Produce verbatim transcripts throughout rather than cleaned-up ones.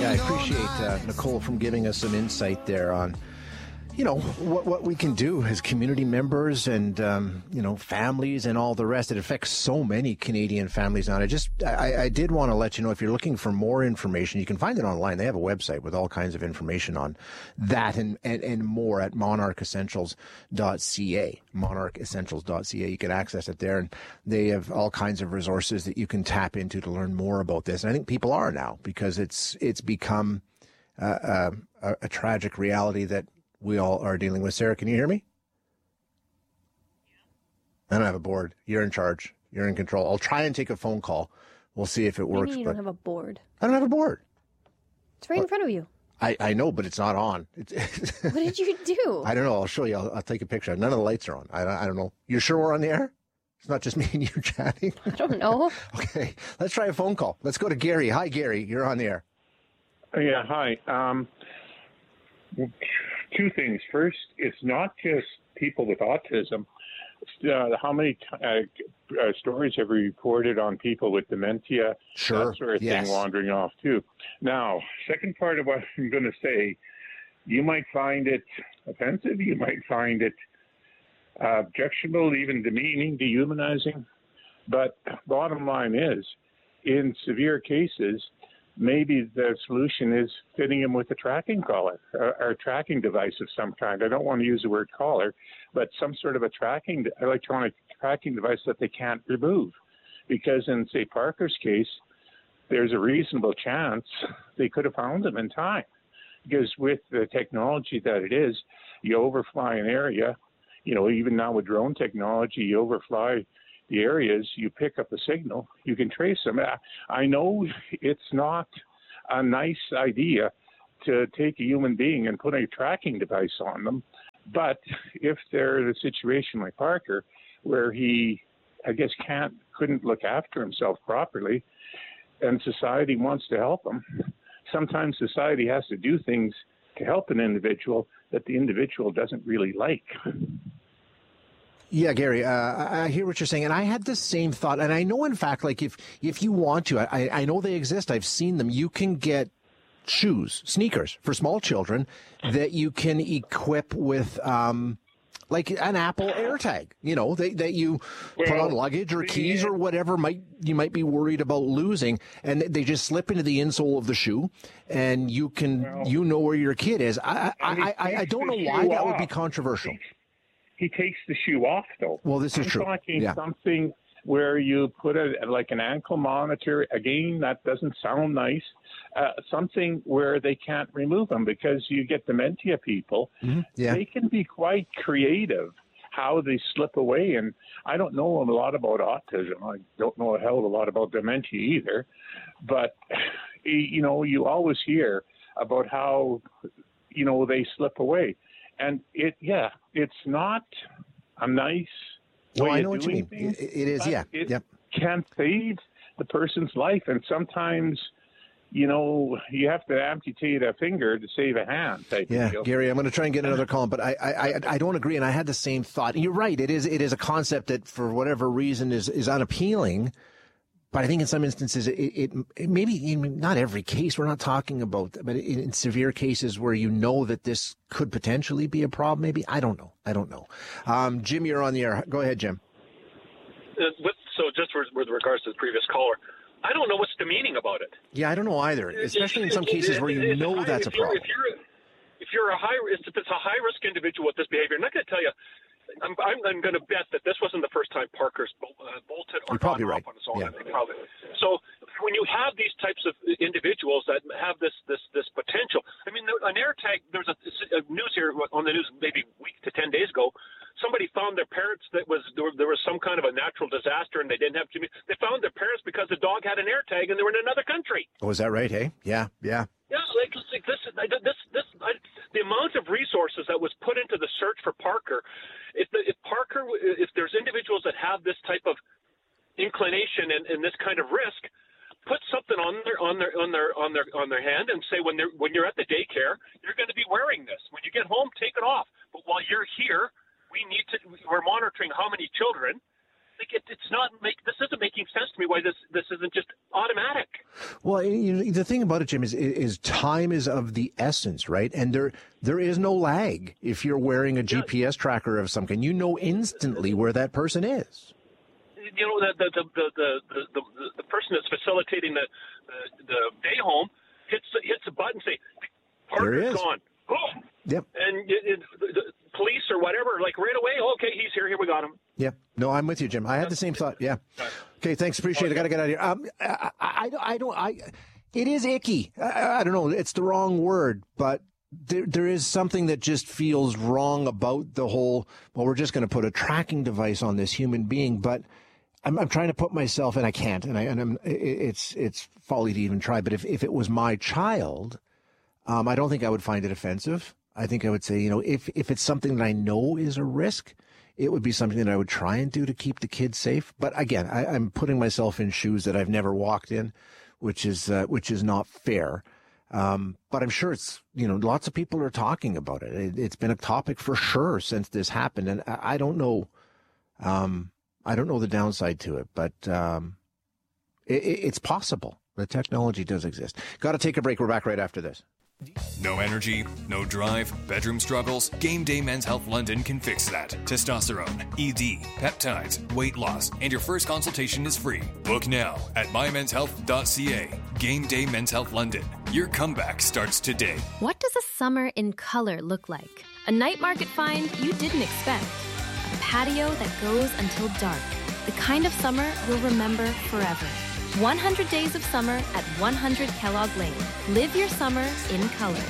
Yeah, I appreciate uh, Nicole from giving us some insight there on, you know, what what we can do as community members and, um, you know, families and all the rest. It affects so many Canadian families now. And I just, I, I did want to let you know, if you're looking for more information, you can find it online. They have a website with all kinds of information on that and, and, and more at monarch essentials dot c a. monarch essentials dot c a. You can access it there, and they have all kinds of resources that you can tap into to learn more about this. And I think people are now, because it's, it's become uh, a, a tragic reality that we all are dealing with. Sarah, can you hear me? I don't have a board. You're in charge. You're in control. I'll try and take a phone call. We'll see if it works. Maybe you don't have a board. I don't have a board. It's right in front of you. I, I know, but it's not on. It's, what did you do? I don't know. I'll show you. I'll, I'll take a picture. None of the lights are on. I don't, I don't know. You're sure we're on the air? It's not just me and you chatting? I don't know. Okay. Let's try a phone call. Let's go to Gary. Hi, Gary. You're on the air. Yeah, hi. Um, two things. First, it's not just people with autism. Uh, how many t- uh, uh, stories have we reported on people with dementia, sure. that sort of yes. thing wandering off too? Now, second part of what I'm going to say, you might find it offensive, you might find it uh, objectionable, even demeaning, dehumanizing, but bottom line is, in severe cases, maybe the solution is fitting him with a tracking collar or, or a tracking device of some kind. I don't want to use the word collar, but some sort of a tracking electronic tracking device that they can't remove. Because in, say, Parker's case, there's a reasonable chance they could have found him in time. Because with the technology that it is, you overfly an area, you know, even now with drone technology, you overfly the areas, you pick up a signal, you can trace them. I know it's not a nice idea to take a human being and put a tracking device on them, but if they're in a situation like Parker, where he, I guess, can't, couldn't look after himself properly, and society wants to help him, sometimes society has to do things to help an individual that the individual doesn't really like. Yeah, Gary, uh, I hear what you're saying, and I had the same thought. And I know, in fact, like if if you want to, I, I know they exist. I've seen them. You can get shoes, sneakers for small children that you can equip with, um, like an Apple AirTag. You know, they, that you well, put on luggage or keys or whatever might you might be worried about losing, and they just slip into the insole of the shoe, and you can well, you know where your kid is. I I I, I don't know why that would be controversial. He takes the shoe off, though. Well, this is I'm true. I'm talking yeah. something where you put a like an ankle monitor. Again, that doesn't sound nice. Uh, something where they can't remove them, because you get dementia people. Mm-hmm. Yeah. They can be quite creative how they slip away. And I don't know a lot about autism. I don't know a hell of a lot about dementia either. But, you know, you always hear about how, you know, they slip away. And it, yeah, it's not a nice way oh, I know of what doing you mean. things. It, it is, yeah. It yep. can save the person's life. And sometimes, you know, you have to amputate a finger to save a hand. Type yeah, of deal. Gary, I'm going to try and get another call, but I, I, I don't agree. And I had the same thought. You're right. It is, it is a concept that for whatever reason is, is unappealing. But I think in some instances, it, it, it maybe in not every case we're not talking about, but in, in severe cases where you know that this could potentially be a problem, maybe. I don't know. I don't know. Um, Jim, you're on the air. Go ahead, Jim. Uh, with, so just with, with regards to the previous caller, I don't know what's demeaning about it. Yeah, I don't know either, especially in some cases where you know high, that's a problem. If you're, if you're a high, if it's a high-risk individual with this behavior, I'm not going to tell you, I'm, I'm, I'm going to bet that this wasn't the first time Parker's bol- uh, bolted or You're probably gone right. off on his own. Yeah. I think probably. So when you have these types of individuals that have this this this potential, I mean, an AirTag. There's a, a news here on the news maybe a week to ten days ago. Somebody found their parents. That was there, there was some kind of a natural disaster, and they didn't have. They found their parents because the dog had an AirTag, and they were in another country. Oh, is that right? Hey, yeah, yeah. Yeah, like, like this, this, this, I, the amount of resources that was put into the search for Parker. If, the, if Parker, if there's individuals that have this type of inclination and, and this kind of risk, put something on their on their on their on their on their hand and say when they're when you're at the daycare, you're going to be wearing this. When you get home, take it off. But while you're here, we need to. We're monitoring how many children. like it, it's not make this isn't making sense to me. Why this this isn't just automatic? Well, you know, the thing about it, Jim, is is time is of the essence, right? And there there is no lag if you're wearing a G P S yeah. tracker of some kind. You know instantly where that person is. You know, the the the the the, the, the person that's facilitating the, the the day home hits hits a button, say, "Parker's gone." Boom. Yep. And it, it, the police or whatever, like right away, okay, he's here. Here we got him. Yep. No, I'm with you, Jim. I had the same thought. Yeah. Okay. Thanks. Appreciate it. I got to get out of here. Um, I, I, I don't. I. It is icky. I, I don't know. It's the wrong word, but there, there is something that just feels wrong about the whole. Well, we're just going to put a tracking device on this human being, but I'm, I'm trying to put myself, and I can't. And I and I'm. It's it's folly to even try. But if if it was my child, um, I don't think I would find it offensive. I think I would say, you know, if, if it's something that I know is a risk, it would be something that I would try and do to keep the kids safe. But again, I, I'm putting myself in shoes that I've never walked in, which is uh, which is not fair. Um, but I'm sure it's, you know, lots of people are talking about it. it. It's been a topic for sure since this happened. And I, I don't know, um, I don't know the downside to it, but um, it, it's possible. The technology does exist. Got to take a break. We're back right after this. No energy, no drive, bedroom struggles? Game Day Men's Health London can fix that. Testosterone, E D, peptides, weight loss, and your first consultation is free. Book now at my men's health dot c a. Game Day Men's Health London. Your comeback starts today. What does a summer in color look like? A night market find you didn't expect. A patio that goes until dark. The kind of summer you'll remember forever. one hundred days of summer at one hundred Kellogg Lane. Live your summer in color.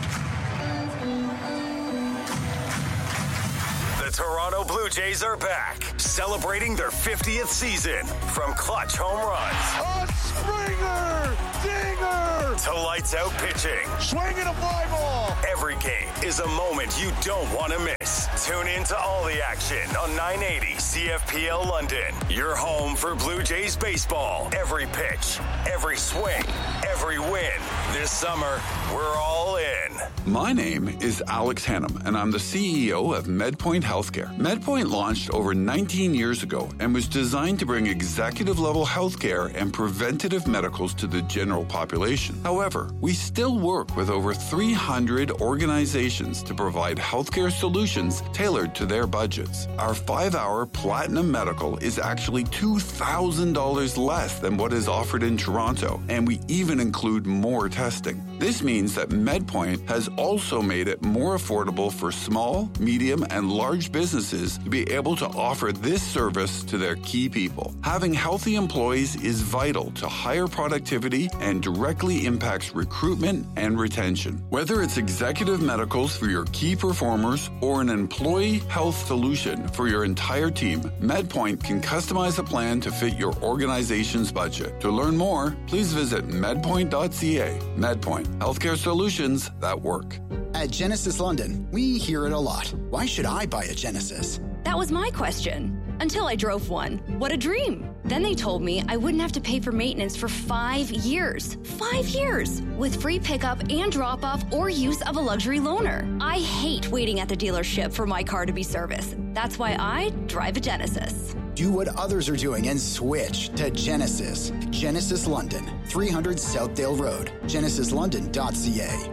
The Toronto Blue Jays are back, celebrating their fiftieth season. From clutch home runs, a Springer, dinger, to lights out pitching, swinging a fly ball. Every game is a moment you don't want to miss. Tune in to all the action on nine eighty C F P L London. Your home for Blue Jays baseball. Every pitch, every swing, every win. This summer, we're all in. My name is Alex Hannum, and I'm the C E O of MedPoint Healthcare. MedPoint launched over nineteen years ago and was designed to bring executive-level healthcare and preventative medicals to the general population. However, we still work with over three hundred organizations to provide healthcare solutions tailored to their budgets. Our five-hour Platinum Medical is actually two thousand dollars less than what is offered in Toronto, and we even include more testing. This means that MedPoint has also made it more affordable for small, medium, and large businesses to be able to offer this service to their key people. Having healthy employees is vital to higher productivity and directly impacts recruitment and retention. Whether it's executive medicals for your key performers or an employee health solution for your entire team, MedPoint can customize a plan to fit your organization's budget. To learn more, please visit medpoint dot c a. MedPoint, healthcare solutions that work. At Genesis London, we hear it a lot. Why should I buy a Genesis? That was my question. Until I drove one. What a dream. Then they told me I wouldn't have to pay for maintenance for five years. Five years! With free pickup and drop-off or use of a luxury loaner. I hate waiting at the dealership for my car to be serviced. That's why I drive a Genesis. Do what others are doing and switch to Genesis. Genesis London, three hundred Southdale Road. genesis london dot c a.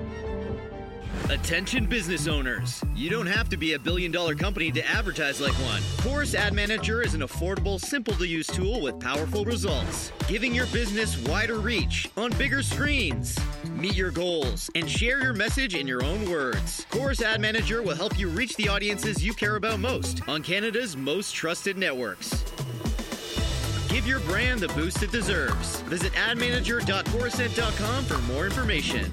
Attention business owners. You don't have to be a billion dollar company to advertise like one. Chorus Ad Manager is an affordable, simple to use tool with powerful results, giving your business wider reach on bigger screens. Meet your goals and share your message in your own words. Chorus Ad Manager will help you reach the audiences you care about most on Canada's most trusted networks. Give your brand the boost it deserves. Visit ad manager dot chorusnet dot com for more information.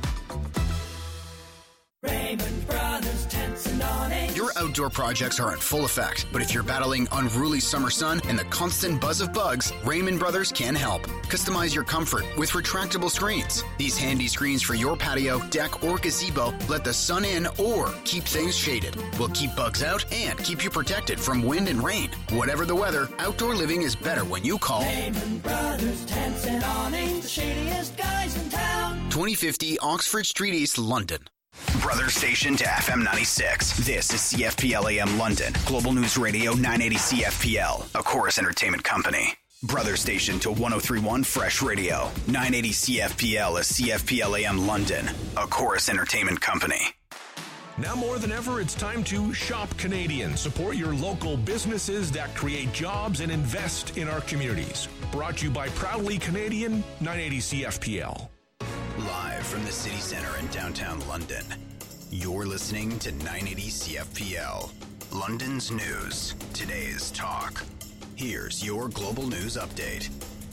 Raymond Brothers Tents and Awnings. Your outdoor projects are in full effect, but if you're battling unruly summer sun and the constant buzz of bugs, Raymond Brothers can help. Customize your comfort with retractable screens. These handy screens for your patio, deck, or gazebo let the sun in or keep things shaded. Will keep bugs out and keep you protected from wind and rain. Whatever the weather, outdoor living is better when you call Raymond Brothers Tents and Awnings, the shadiest guys in town. twenty fifty Oxford Street East, London. Brother station to F M ninety-six. This is C F P L A M London. Global News Radio nine eighty C F P L, a Chorus Entertainment company. Brother station to one oh three point one Fresh Radio. nine eighty C F P L is C F P L A M London, a Chorus Entertainment company. Now more than ever, it's time to shop Canadian. Support your local businesses that create jobs and invest in our communities. Brought to you by Proudly Canadian, nine eighty C F P L. Live from the city center in downtown London, you're listening to nine eighty C F P L. London's news, today's talk. Here's your global news update.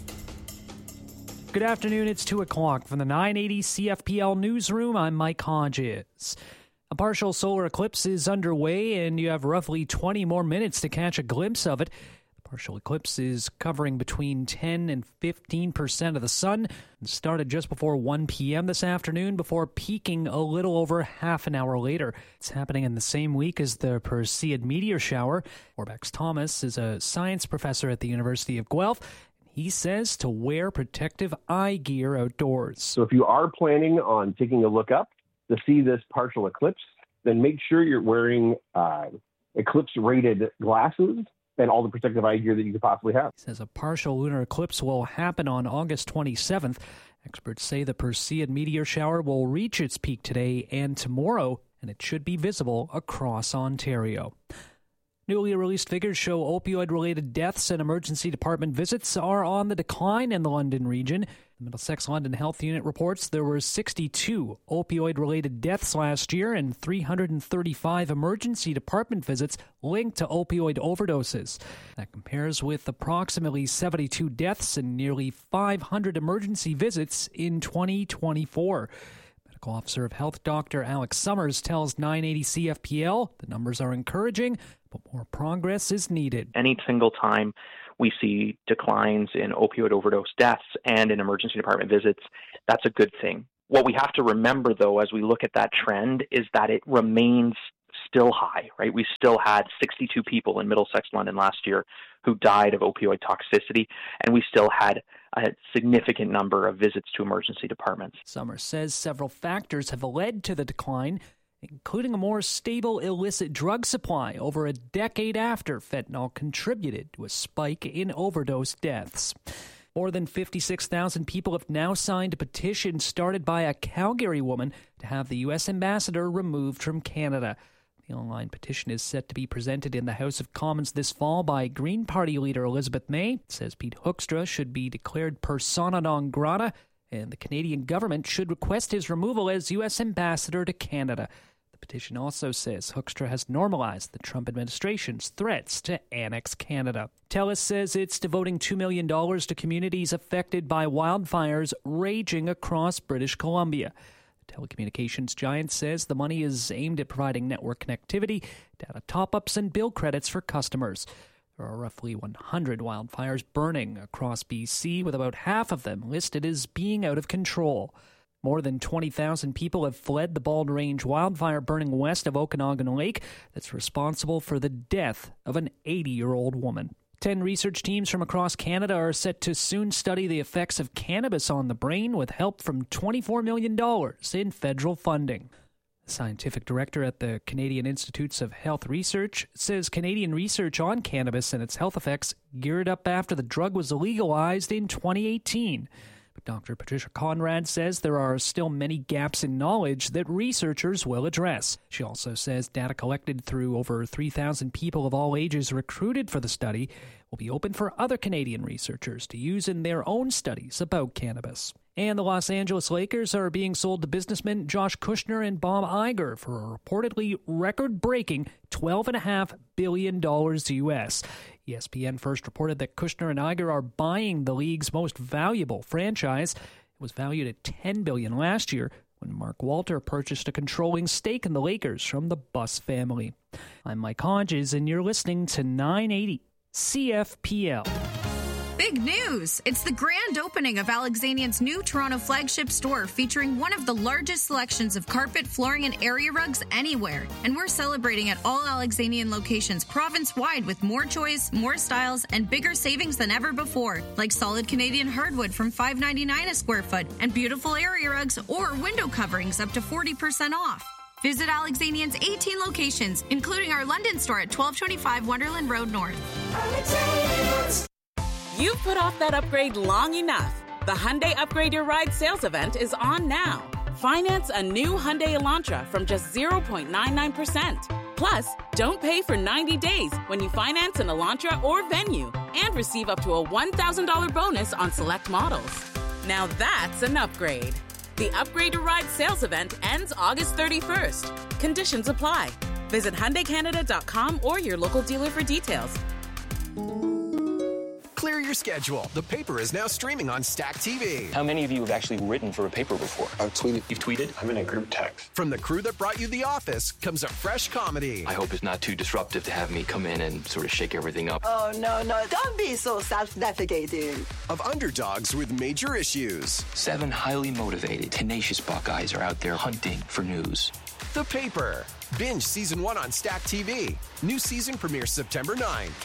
Good afternoon, it's two o'clock from the nine eighty C F P L newsroom. I'm Mike Hodges. A partial solar eclipse is underway, and you have roughly twenty more minutes to catch a glimpse of it. The partial eclipse is covering between ten and fifteen percent of the sun. It started just before one p.m. this afternoon before peaking a little over half an hour later. It's happening in the same week as the Perseid meteor shower. Orbex Thomas is a science professor at the University of Guelph. He says to wear protective eye gear outdoors. So if you are planning on taking a look up to see this partial eclipse, then make sure you're wearing uh, eclipse-rated glasses and all the protective eye gear that you could possibly have. He says a partial lunar eclipse will happen on August twenty-seventh. Experts say the Perseid meteor shower will reach its peak today and tomorrow, and it should be visible across Ontario. Newly released figures show opioid-related deaths and emergency department visits are on the decline in the London region. The Middlesex London Health Unit reports there were sixty-two opioid-related deaths last year and three hundred thirty-five emergency department visits linked to opioid overdoses. That compares with approximately seventy-two deaths and nearly five hundred emergency visits in twenty twenty-four. Medical Officer of Health Doctor Alex Summers tells nine eighty C F P L the numbers are encouraging, but more progress is needed. Any single time we see declines in opioid overdose deaths and in emergency department visits, that's a good thing. What we have to remember, though, as we look at that trend, is that it remains still high, right? We still had sixty-two people in Middlesex, London last year who died of opioid toxicity, and we still had a significant number of visits to emergency departments. Summers says several factors have led to the decline, including a more stable illicit drug supply over a decade after fentanyl contributed to a spike in overdose deaths. More than fifty-six thousand people have now signed a petition started by a Calgary woman to have the U S ambassador removed from Canada. The online petition is set to be presented in the House of Commons this fall by Green Party leader Elizabeth May. It says Pete Hoekstra should be declared persona non grata, and the Canadian government should request his removal as U S ambassador to Canada. The petition also says Hoekstra has normalized the Trump administration's threats to annex Canada. TELUS says it's devoting two million dollars to communities affected by wildfires raging across British Columbia. The telecommunications giant says the money is aimed at providing network connectivity, data top-ups, and bill credits for customers. There are roughly one hundred wildfires burning across B C, with about half of them listed as being out of control. More than twenty thousand people have fled the Bald Range wildfire burning west of Okanagan Lake that's responsible for the death of an eighty-year-old woman. Ten research teams from across Canada are set to soon study the effects of cannabis on the brain with help from twenty-four million dollars in federal funding. The scientific director at the Canadian Institutes of Health Research says Canadian research on cannabis and its health effects geared up after the drug was legalized in twenty eighteen. But Doctor Patricia Conrad says there are still many gaps in knowledge that researchers will address. She also says data collected through over three thousand people of all ages recruited for the study will be open for other Canadian researchers to use in their own studies about cannabis. And the Los Angeles Lakers are being sold to businessmen Josh Kushner and Bob Iger for a reportedly record-breaking twelve point five billion dollars U S. E S P N first reported that Kushner and Iger are buying the league's most valuable franchise. It was valued at ten billion dollars last year when Mark Walter purchased a controlling stake in the Lakers from the Buss family. I'm Mike Hodges, and you're listening to nine eighty C F P L. Big news! It's the grand opening of Alexanian's new Toronto flagship store, featuring one of the largest selections of carpet, flooring, and area rugs anywhere. And we're celebrating at all Alexanian locations province-wide with more choice, more styles, and bigger savings than ever before, like solid Canadian hardwood from five dollars and ninety-nine cents a square foot, and beautiful area rugs or window coverings up to forty percent off. Visit Alexanian's eighteen locations, including our London store at twelve twenty-five Wonderland Road North. You've put off that upgrade long enough. The Hyundai Upgrade Your Ride sales event is on now. Finance a new Hyundai Elantra from just zero point nine nine percent. Plus, don't pay for ninety days when you finance an Elantra or Venue, and receive up to a one thousand dollars bonus on select models. Now that's an upgrade. The Upgrade Your Ride sales event ends August thirty-first. Conditions apply. Visit Hyundai Canada dot com or your local dealer for details. Clear your schedule. The Paper is now streaming on Stack T V. How many of you have actually written for a paper before? I've tweeted. You've tweeted? I'm in a group text. From the crew that brought you The Office comes a fresh comedy. I hope it's not too disruptive to have me come in and sort of shake everything up. Oh, no, no. Don't be so self-defecating. Of underdogs with major issues. Seven highly motivated, tenacious Buckeyes are out there hunting for news. The Paper. Binge season one on Stack T V. New season premieres September ninth.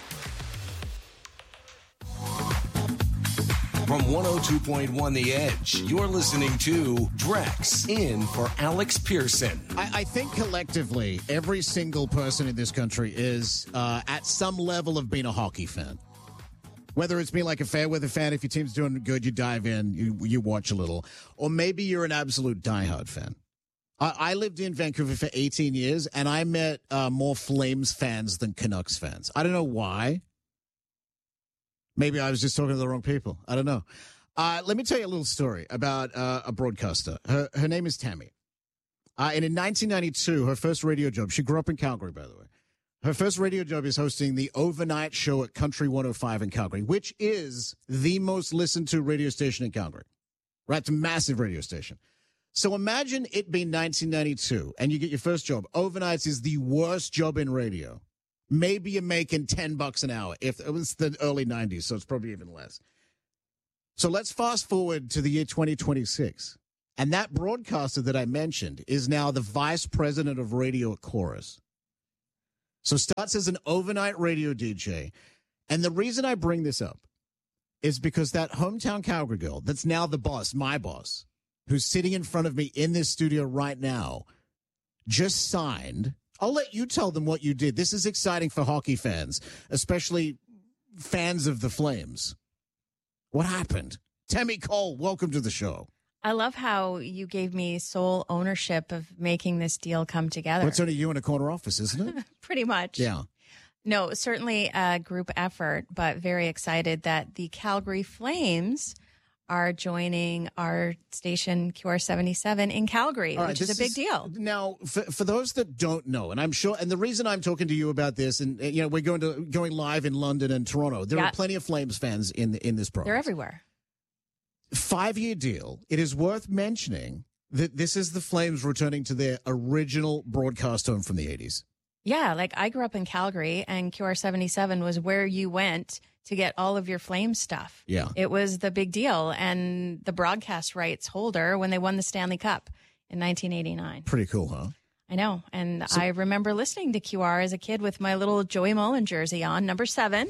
From one oh two point one The Edge, you're listening to Drex in for Alex Pearson. I, I think collectively, every single person in this country is uh, at some level of being a hockey fan. Whether it's being like a fair weather fan, if your team's doing good, you dive in, you, you watch a little. Or maybe you're an absolute diehard fan. I, I lived in Vancouver for eighteen years, and I met uh, more Flames fans than Canucks fans. I don't know why. Maybe I was just talking to the wrong people. I don't know. Uh, let me tell you a little story about uh, a broadcaster. Her, her name is Tammy. Uh, and in nineteen ninety-two, her first radio job, she grew up in Calgary, by the way. Her first radio job is hosting the overnight show at Country one oh five in Calgary, which is the most listened to radio station in Calgary. Right? It's a massive radio station. So imagine it being nineteen ninety-two and you get your first job. Overnights is the worst job in radio. Maybe you're making ten bucks an hour. If it was the early nineties, so it's probably even less. So let's fast forward to the year twenty twenty-six. And that broadcaster that I mentioned is now the vice president of radio at Chorus. So starts as an overnight radio D J. And the reason I bring this up is because that hometown Calgary girl that's now the boss, my boss, who's sitting in front of me in this studio right now, just signed. I'll let you tell them what you did. This is exciting for hockey fans, especially fans of the Flames. What happened? Tammy Cole, welcome to the show. I love how you gave me sole ownership of making this deal come together. Well, it's only you in a corner office, isn't it? Pretty much. Yeah. No, certainly a group effort, but very excited that the Calgary Flames are joining our station Q R seventy-seven in Calgary, right, which is a big is, deal. Now, for, for those that don't know, and I'm sure, and the reason I'm talking to you about this, and you know, we're going to going live in London and Toronto. There yeah. are plenty of Flames fans in in this program. They're everywhere. Five-year deal. It is worth mentioning that this is the Flames returning to their original broadcast home from the eighties. Yeah, like I grew up in Calgary, and Q R seventy-seven was where you went to get all of your Flames stuff. Yeah. It was the big deal, and the broadcast rights holder when they won the Stanley Cup in nineteen eighty-nine. Pretty cool, huh? I know. And So- I remember listening to Q R as a kid with my little Joey Mullen jersey on, number seven.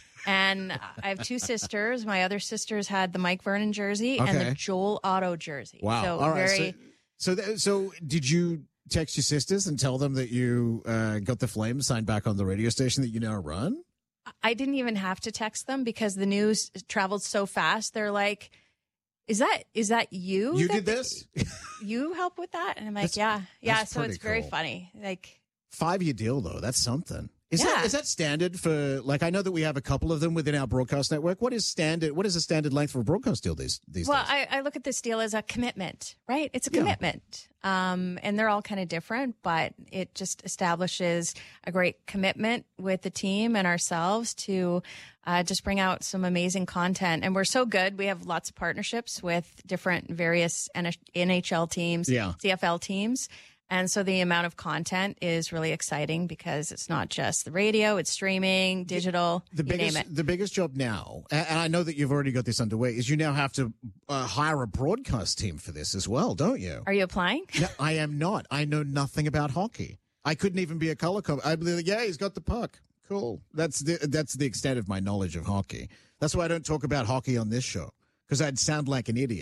And I have two sisters. My other sisters had the Mike Vernon jersey and Okay. the Joel Otto jersey. Wow. So All right. very. So, so, th- so did you text your sisters and tell them that you uh, got the Flames signed back on the radio station that you now run? I didn't even have to text them because the news traveled so fast. They're like, "Is that is that you? You that did this? You help with that?" And I'm like, That's- "Yeah, yeah." that's So it's pretty very cool. funny. Like, Five-year deal, though. That's something. Is Yeah. that is that standard for, like, I know that we have a couple of them within our broadcast network. What is standard? What is the standard length for a broadcast deal these, these well, days? I, I look at this deal as a commitment, right? It's a Yeah. commitment. Um, and they're all kind of different, but it just establishes a great commitment with the team and ourselves to uh, just bring out some amazing content. And we're so good. We have lots of partnerships with different various N H L teams, Yeah. C F L teams. And so the amount of content is really exciting because it's not just the radio, it's streaming, digital, The you biggest, name it. the biggest job now, a- and I know that you've already got this underway, is you now have to uh, hire a broadcast team for this as well, don't you? Are you applying? No, I am not. I know nothing about hockey. I couldn't even be a color com. I'd be like, yeah, he's got the puck. Cool. That's the that's the extent of my knowledge of hockey. That's why I don't talk about hockey on this show, because I'd sound like an idiot.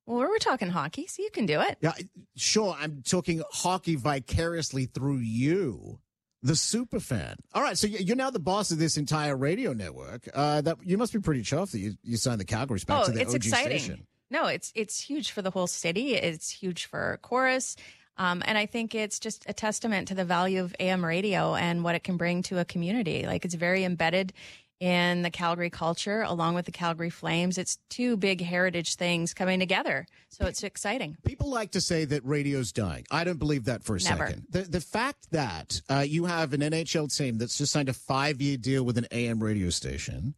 Well, we're talking hockey, so you can do it. Yeah, sure. I'm talking hockey vicariously through you, the super fan. All right, so you're now the boss of this entire radio network. Uh, that you must be pretty chuffed that you, you signed the Calgary back oh, to the it's O G exciting. station. No, it's it's huge for the whole city. It's huge for Chorus. Um, and I think it's just a testament to the value of A M radio and what it can bring to a community. Like, it's very embedded in the Calgary culture, along with the Calgary Flames. It's two big heritage things coming together. So it's exciting. People like to say that radio's dying. I don't believe that for a Never. second. The the fact that uh, you have an N H L team that's just signed a five-year deal with an A M radio station,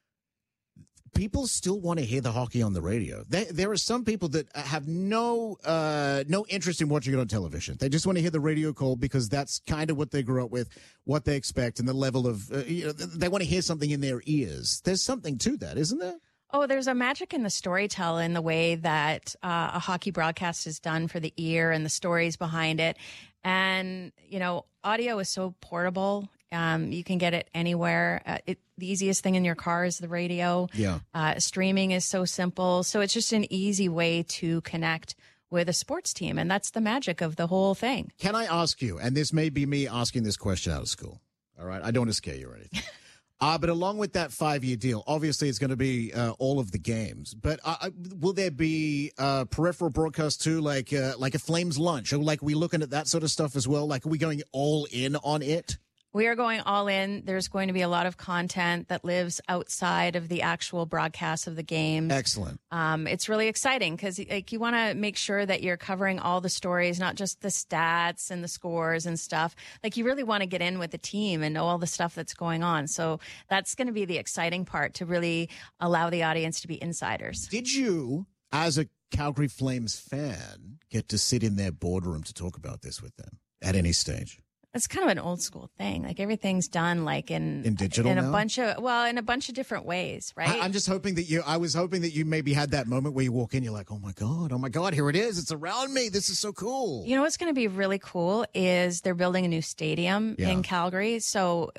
people still want to hear the hockey on the radio. There, there are some people that have no uh, no interest in watching it on television. They just want to hear the radio call because that's kind of what they grew up with, what they expect, and the level of, uh, you know, they want to hear something in their ears. There's something to that, isn't there? Oh, there's a magic in the storytelling, in the way that uh, a hockey broadcast is done for the ear and the stories behind it. And, you know, audio is so portable. Um, you can get it anywhere. Uh, it, the easiest thing in your car is the radio. Yeah. Uh, streaming is so simple. So it's just an easy way to connect with a sports team. And that's the magic of the whole thing. Can I ask you, and this may be me asking this question out of school, all right? I don't want to scare you or anything. Uh, but along with that five-year deal, obviously it's going to be uh, all of the games. But uh, will there be uh, peripheral broadcast too, like uh, like a Flames lunch? Or like, are we looking at that sort of stuff as well? Like, are we going all in on it? We are going all in. There's going to be a lot of content that lives outside of the actual broadcast of the games. Excellent. Um, it's really exciting because, like, you want to make sure that you're covering all the stories, not just the stats and the scores and stuff. Like, you really want to get in with the team and know all the stuff that's going on. So that's going to be the exciting part, to really allow the audience to be insiders. Did you, as a Calgary Flames fan, get to sit in their boardroom to talk about this with them at any stage? It's kind of an old school thing. Like, everything's done like in in digital in a now? bunch of well, in a bunch of different ways, right? I, I'm just hoping that you. I was hoping that you maybe had that moment where you walk in, you're like, oh my god, oh my god, here it is. It's around me. This is so cool. You know what's going to be really cool is they're building a new stadium Yeah. in Calgary. So